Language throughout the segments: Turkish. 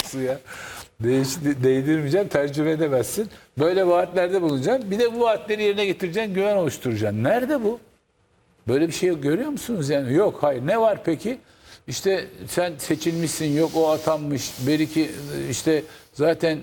suya değdirmeyeceğim, tercüme edemezsin. Böyle vaatlerde bulunacaksın. Bir de bu vaatleri yerine getireceksin, güven oluşturacaksın. Nerede bu? Böyle bir şey görüyor musunuz yani? Yok, hayır. Ne var peki? İşte sen seçilmişsin, yok o atanmış. Belki işte zaten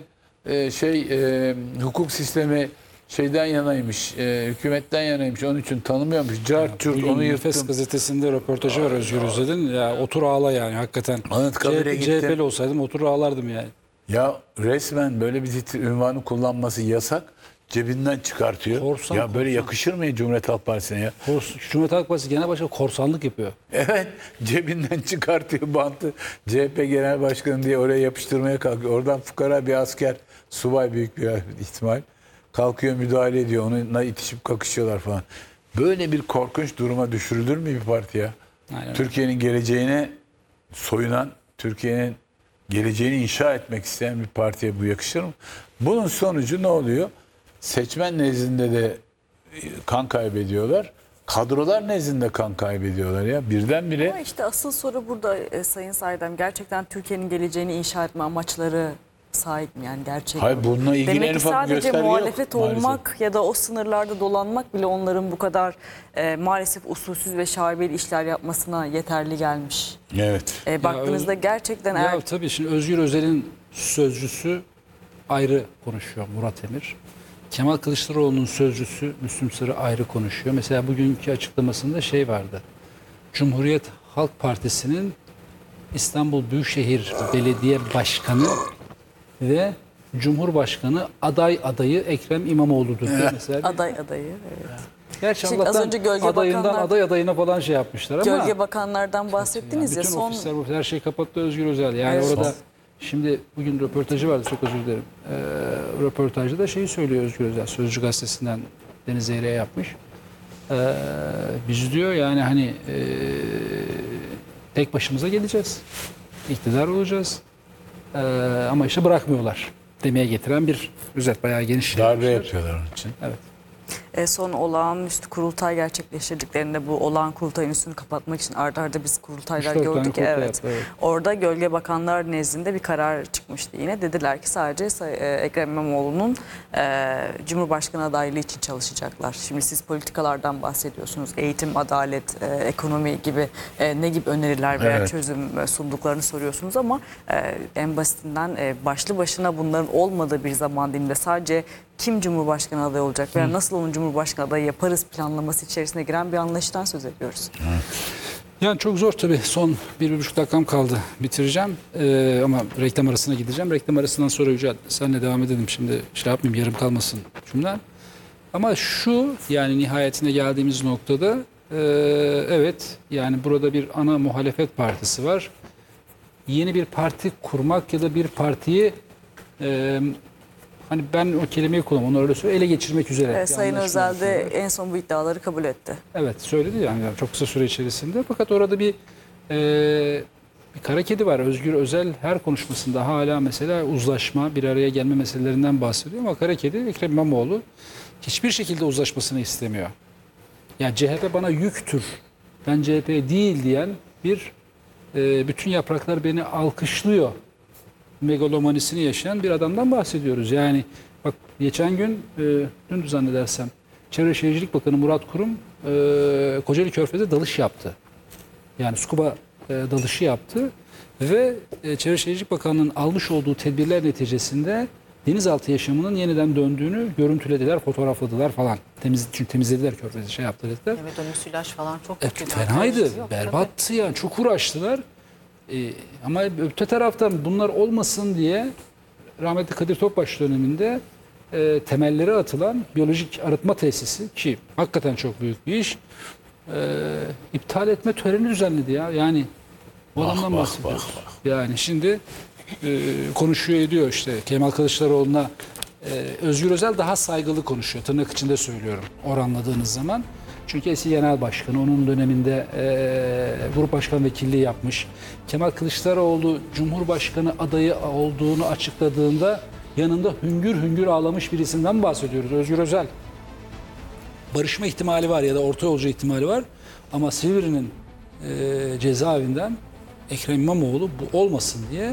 hukuk sistemi şeyden yanaymış, hükümetten yanaymış. Onun için tanımıyormuş. Cart curt Bugün onu Nefes yırttım. gazetesinde röportajı var Özgür Özel'in. Ya otur ağla yani hakikaten. Anıtkabir'e gittim. CHP'li olsaydım otur ağlardım yani. Ya resmen böyle bir ünvanı kullanması yasak. Cebinden çıkartıyor. Korsan, ya böyle korsan. yakışır mı Cumhuriyet Halk Partisi'ne ya? Cumhuriyet Halk Partisi Genel Başkanı korsanlık yapıyor. Evet, cebinden çıkartıyor bantı. CHP Genel Başkanı diye oraya yapıştırmaya kalkıyor. Oradan fukara bir asker, subay büyük bir ihtimal. Kalkıyor, müdahale ediyor. Onunla itişip kakışıyorlar falan. Böyle bir korkunç duruma düşürülür mü bir parti ya? Aynen. Türkiye'nin geleceğine soyunan, Türkiye'nin geleceğini inşa etmek isteyen bir partiye bu yakışır mı? Bunun sonucu ne oluyor? Seçmen nezdinde de kan kaybediyorlar. Kadrolar nezdinde kan kaybediyorlar ya. Birdenbire. Ama işte asıl soru burada Sayın Saydam. Gerçekten Türkiye'nin geleceğini inşa etme amaçları sahip mi yani gerçekten? Hayır, bununla ilgili en Demek ki ufak bir sadece gösterge yok muhalefet olmak maalesef. ya da o sınırlarda dolanmak bile onların bu kadar maalesef usulsüz ve şaibeli işler yapmasına yeterli gelmiş. Evet. Baktığınızda gerçekten Ya tabii şimdi Özgür Özel'in sözcüsü ayrı konuşuyor Murat Emir. Kemal Kılıçdaroğlu'nun sözcüsü Müslüm Sarı ayrı konuşuyor. Mesela bugünkü açıklamasında şey vardı. Cumhuriyet Halk Partisi'nin İstanbul Büyükşehir Belediye Başkanı ve Cumhurbaşkanı adayı Ekrem İmamoğlu'dur diye mesela. adayı. Evet. Gerçi Şimdi az Allah'tan önce Gölge adayından Bakanlar- adayına falan şey yapmışlar ama. Gölge bakanlardan bahsettiniz ya bütün son ofisler her şeyi kapattı Özgür Özel. Yani Evet. orada şimdi bugün röportajı vardı, çok özür dilerim. Röportajda da şeyi söylüyor Özgür Özel. Sözcü gazetesinden Deniz Zeyre'ye yapmış. Biz diyor yani hani tek başımıza geleceğiz. İktidar olacağız. Ama işte bırakmıyorlar demeye getiren bir özet, bayağı geniş. Darbe yapmışlar. yapıyorlar onun için. Evet. son olağanüstü kurultay gerçekleştirdiklerinde bu olağan kurultayın üstünü kapatmak için arda arda biz kurultaylar 3-4 tane gördük. kurultay Evet. yaptı, evet. Orada Gölge Bakanlar nezdinde bir karar çıkmıştı yine. Dediler ki sadece Ekrem İmamoğlu'nun Cumhurbaşkanı adaylığı için çalışacaklar. Şimdi siz politikalardan bahsediyorsunuz. Eğitim, adalet, ekonomi gibi ne gibi öneriler veya Evet. çözüm sunduklarını soruyorsunuz ama en basitinden başlı başına bunların olmadığı bir zaman diliminde sadece kim Cumhurbaşkanı adayı olacak veya nasıl onun Cumhurbaşkanı adayı yaparız planlaması içerisine giren bir anlayıştan söz ediyoruz. Yani çok zor tabii. Son 1,5 dakikam kaldı. Bitireceğim. Ama reklam arasına gideceğim. Reklam arasından sonra Yücel senle devam edelim. Şimdi şey yapmayayım, yarım kalmasın cümlen. Ama şu yani nihayetine geldiğimiz noktada evet yani burada bir ana muhalefet partisi var. Yeni bir parti kurmak ya da bir partiyi hani ben o kelimeyi kullanmam, onu öyle söyleyeyim, ele geçirmek üzere. bir Sayın anlaşma Özel de yapıyorlar. en son bu iddiaları kabul etti. Evet söyledi yani çok kısa süre içerisinde. Fakat orada bir kara kedi var. Özgür Özel her konuşmasında hala mesela uzlaşma, bir araya gelme meselelerinden bahsediyor ama kara kedi Ekrem İmamoğlu hiçbir şekilde uzlaşmasını istemiyor. Yani CHP bana yüktür, ben CHP değil diyen bir bütün yapraklar beni alkışlıyor megalomanisini yaşayan bir adamdan bahsediyoruz. Yani bak geçen gün dün zannedersem Çevre Şehircilik Bakanı Murat Kurum Kocaeli Körfez'e dalış yaptı. Yani scuba dalışı yaptı ve Çevre Şehircilik Bakanlığı'nın almış olduğu tedbirler neticesinde denizaltı yaşamının yeniden döndüğünü görüntülediler, fotoğrafladılar falan. Çünkü temizlediler Körfez'i, şey yaptı dediler. Evet, o müsilaj falan çok kötü. Fenaydı, Yok, berbattı yani, çok uğraştılar. Ama öte taraftan bunlar olmasın diye rahmetli Kadir Topbaş döneminde temelleri atılan biyolojik arıtma tesisi ki hakikaten çok büyük bir iş iptal etme töreni düzenledi ya. Yani bu adamdan bahsediyoruz. Yani şimdi konuşuyor ediyor işte Kemal Kılıçdaroğlu'na Özgür Özel daha saygılı konuşuyor. Tırnak içinde söylüyorum oranladığınız zaman. Çünkü eski genel başkanı onun döneminde grup başkan vekilliği yapmış. Kemal Kılıçdaroğlu Cumhurbaşkanı adayı olduğunu açıkladığında yanında hüngür hüngür ağlamış birisinden bahsediyoruz. Özgür Özel. Barışma ihtimali var ya da orta yolcu ihtimali var. Ama Silivri'nin cezaevinden Ekrem İmamoğlu bu olmasın diye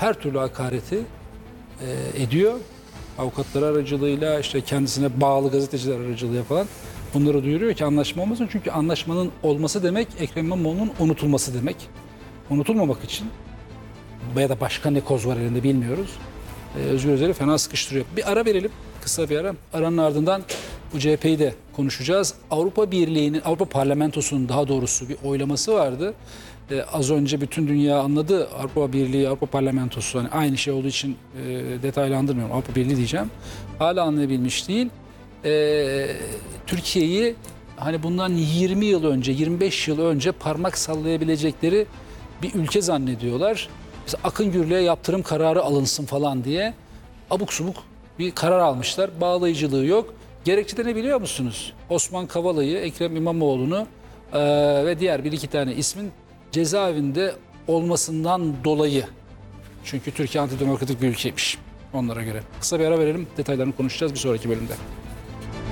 her türlü hakareti ediyor. Avukatlar aracılığıyla, işte kendisine bağlı gazeteciler aracılığıyla falan bunları duyuruyor ki anlaşma olmasın. Çünkü anlaşmanın olması demek Ekrem İmamoğlu'nun unutulması demek. Unutulmamak için ya da başka ne koz var elinde bilmiyoruz. Özgür Özel'i fena sıkıştırıyor. Bir ara verelim. Kısa bir ara. Aranın ardından bu CHP'yi de konuşacağız. Avrupa Birliği'nin, Avrupa Parlamentosu'nun daha doğrusu bir oylaması vardı. Az önce bütün dünya anladı. Avrupa Birliği, Avrupa Parlamentosu hani aynı şey olduğu için detaylandırmıyorum. Avrupa Birliği diyeceğim. Hala anlayabilmiş değil. Türkiye'yi hani bundan 20 yıl önce, 25 yıl önce parmak sallayabilecekleri bir ülke zannediyorlar. Mesela Akın Gürlü'ye yaptırım kararı alınsın falan diye abuk subuk bir karar almışlar. Bağlayıcılığı yok. Gerekçe de ne biliyor musunuz? Osman Kavala'yı, Ekrem İmamoğlu'nu ve diğer bir iki tane ismin cezaevinde olmasından dolayı. Çünkü Türkiye antidemokratik bir ülkeymiş onlara göre. Kısa bir ara verelim. Detaylarını konuşacağız bir sonraki bölümde.